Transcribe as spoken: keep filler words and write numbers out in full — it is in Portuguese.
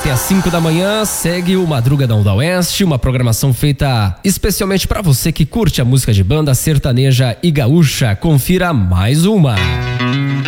até às cinco da manhã, segue o Madrugadão da Oeste, uma programação feita especialmente para você que curte a música de banda sertaneja e gaúcha. Confira mais uma.